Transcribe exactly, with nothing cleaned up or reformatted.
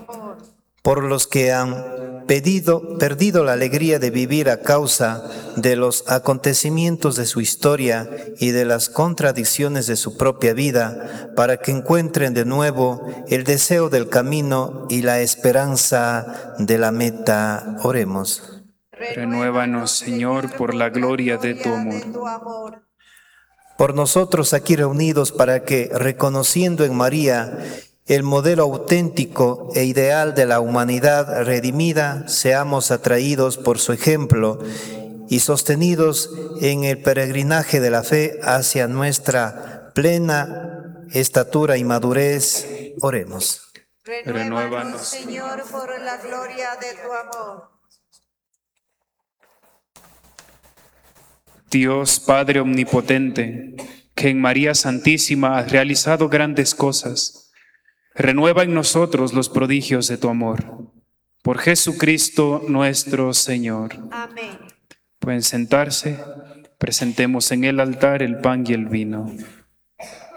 amor. Por los que han pedido, perdido la alegría de vivir a causa de los acontecimientos de su historia y de las contradicciones de su propia vida, para que encuentren de nuevo el deseo del camino y la esperanza de la meta. Oremos. Renuévanos, Señor, por la gloria de tu amor. Por nosotros aquí reunidos, para que, reconociendo en María el modelo auténtico e ideal de la humanidad redimida, seamos atraídos por su ejemplo y sostenidos en el peregrinaje de la fe hacia nuestra plena estatura y madurez. Oremos. Renuévanos, Señor, por la gloria de tu amor. Dios Padre omnipotente, que en María Santísima has realizado grandes cosas, renueva en nosotros los prodigios de tu amor. Por Jesucristo nuestro Señor. Amén. Pueden sentarse. Presentemos en el altar el pan y el vino.